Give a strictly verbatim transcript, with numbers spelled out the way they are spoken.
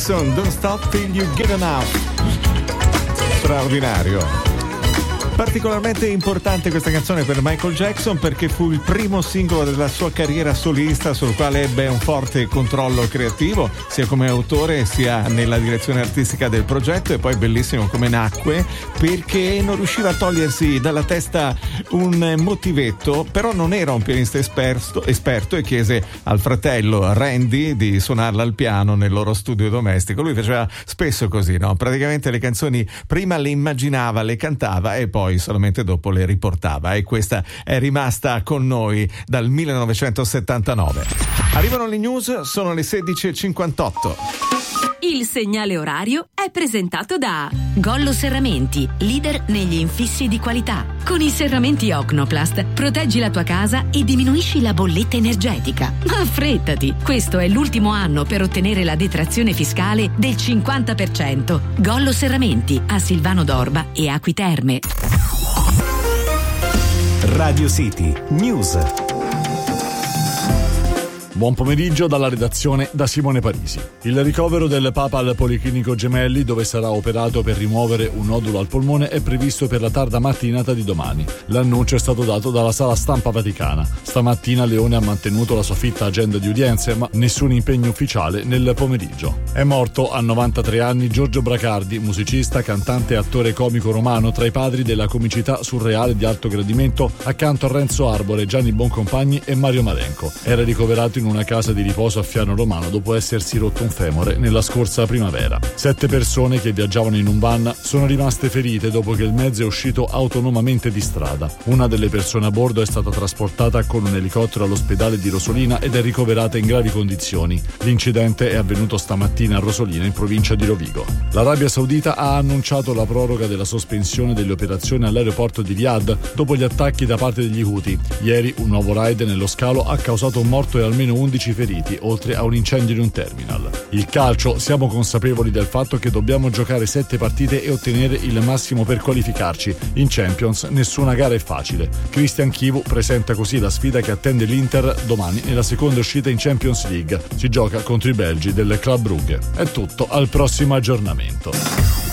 Don't Stop Till You Get Enough. Straordinario. Particolarmente importante questa canzone per Michael Jackson perché fu il primo singolo della sua carriera solista sul quale ebbe un forte controllo creativo sia come autore sia nella direzione artistica del progetto, e poi bellissimo come nacque perché non riusciva a togliersi dalla testa un motivetto, però non era un pianista esperto, esperto e chiese al fratello Randy di suonarla al piano nel loro studio domestico. Lui faceva spesso così, no? Praticamente le canzoni prima le immaginava, le cantava e poi solamente dopo le riportava, e questa è rimasta con noi dal millenovecentosettantanove. Arrivano le news, sono le sedici e cinquantotto. Il segnale orario è presentato da Gollo Serramenti, leader negli infissi di qualità. Con i serramenti Ocnoplast proteggi la tua casa e diminuisci la bolletta energetica. Ma affrettati, questo è l'ultimo anno per ottenere la detrazione fiscale del cinquanta per cento. Gollo Serramenti a Silvano d'Orba e Acqui Terme. Radio City News. Buon pomeriggio dalla redazione da Simone Parisi. Il ricovero del Papa al Policlinico Gemelli, dove sarà operato per rimuovere un nodulo al polmone, è previsto per la tarda mattinata di domani. L'annuncio è stato dato dalla Sala Stampa Vaticana. Stamattina Leone ha mantenuto la sua fitta agenda di udienze, ma nessun impegno ufficiale nel pomeriggio. È morto a novantatré anni Giorgio Bracardi, musicista, cantante e attore comico romano, tra i padri della comicità surreale di alto gradimento, accanto a Renzo Arbore, Gianni Boncompagni e Mario Marenco. Era ricoverato in una casa di riposo a Fiano Romano dopo essersi rotto un femore nella scorsa primavera. Sette persone che viaggiavano in un van sono rimaste ferite dopo che il mezzo è uscito autonomamente di strada. Una delle persone a bordo è stata trasportata con un elicottero all'ospedale di Rosolina ed è ricoverata in gravi condizioni. L'incidente è avvenuto stamattina a Rosolina, in provincia di Rovigo. L'Arabia Saudita ha annunciato la proroga della sospensione delle operazioni all'aeroporto di Riyadh dopo gli attacchi da parte degli Houthi. Ieri un nuovo raid nello scalo ha causato un morto e almeno undici feriti, oltre a un incendio in un terminal. Il calcio, siamo consapevoli del fatto che dobbiamo giocare sette partite e ottenere il massimo per qualificarci. In Champions nessuna gara è facile. Christian Chivu presenta così la sfida che attende l'Inter domani nella seconda uscita in Champions League. Si gioca contro i belgi del Club Brugge. È tutto, al prossimo aggiornamento.